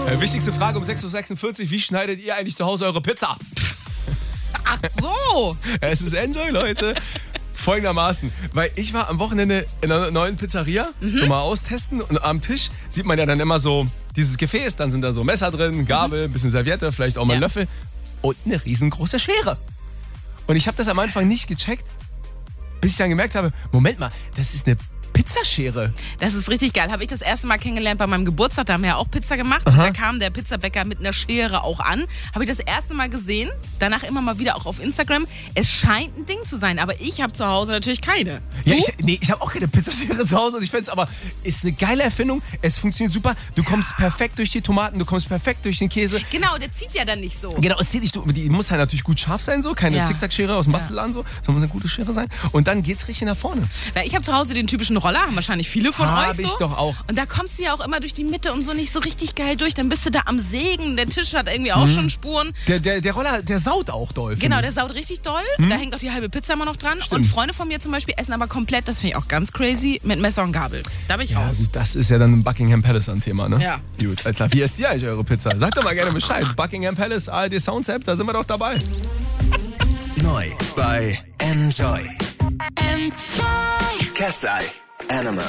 Wichtigste Frage um 6.46 Uhr. Wie schneidet ihr eigentlich zu Hause eure Pizza? Ach so. Es ist Enjoy, Leute. Folgendermaßen, weil ich war am Wochenende in einer neuen Pizzeria, so mal austesten, und am Tisch sieht man ja dann immer so dieses Gefäß, dann sind da so Messer drin, Gabel, bisschen Serviette, vielleicht auch mal einen Löffel und eine riesengroße Schere. Und ich habe das am Anfang nicht gecheckt, bis ich dann gemerkt habe, Moment mal, das ist eine Pizzaschere. Das ist richtig geil. Habe ich das erste Mal kennengelernt bei meinem Geburtstag. Da haben wir ja auch Pizza gemacht. Und da kam der Pizzabäcker mit einer Schere auch an. Habe ich das erste Mal gesehen. Danach immer mal wieder auch auf Instagram. Es scheint ein Ding zu sein. Aber ich habe zu Hause natürlich keine. Ja, ich habe auch keine Pizzaschere zu Hause. Und ich fände es aber, ist eine geile Erfindung. Es funktioniert super. Du kommst perfekt durch die Tomaten, du kommst perfekt durch den Käse. Genau, der zieht ja dann nicht so. Genau, es zieht nicht. Die muss halt natürlich gut scharf sein, so. Keine Zickzackschere aus dem Bastelladen, so. Sondern muss eine gute Schere sein. Und dann geht's richtig nach vorne. Weil ich habe zu Hause den typischen Roller, haben wahrscheinlich viele von euch so. Habe ich doch auch. Und da kommst du ja auch immer durch die Mitte und so nicht so richtig geil durch. Dann bist du da am Sägen. Der Tisch hat irgendwie auch schon Spuren. Der Roller, der saut auch doll. Genau, der saut richtig doll. Da hängt auch die halbe Pizza immer noch dran. Stimmt. Und Freunde von mir zum Beispiel essen aber komplett, das finde ich auch ganz crazy, mit Messer und Gabel. Da bin ich raus. Gut, das ist ja dann im Buckingham Palace ein Thema, ne? Ja. Gut, alles klar. Wie esst ihr eigentlich eure Pizza? Sagt doch mal gerne Bescheid. Buckingham Palace, ARD Sounds App, da sind wir doch dabei. Neu bei Enjoy. Cat's Eye Animal.